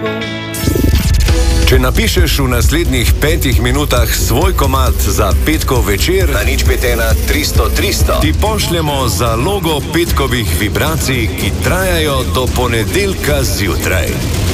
Če napišeš v naslednjih 5 minutah svoj komad za petkov večer na 051 300 300, ti pošljemo zalogo petkovih vibracij, ki trajajo do ponedeljka zjutraj.